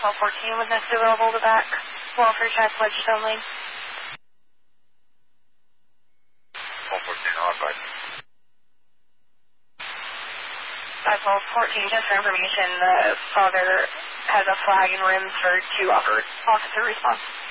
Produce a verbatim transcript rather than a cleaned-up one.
twelve fourteen was next available to back. Welfare check, pledged only. twelve fourteen, I'll advise. At twelve fourteen, just for information, the father has a flag and rims for two officer response.